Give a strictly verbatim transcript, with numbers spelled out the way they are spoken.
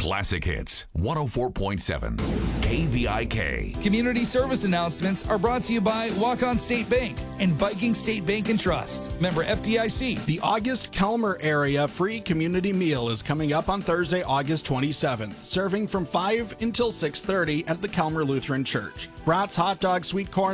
Classic Hits one oh four point seven K V I K. Community service announcements are brought to you by Walk-On State Bank and Viking State Bank and Trust. Member F D I C. The August Kelmer area free community meal is coming up on Thursday, August twenty-seventh, serving from five until six thirty at the Kelmer Lutheran Church. Brats, hot dog, sweet corn,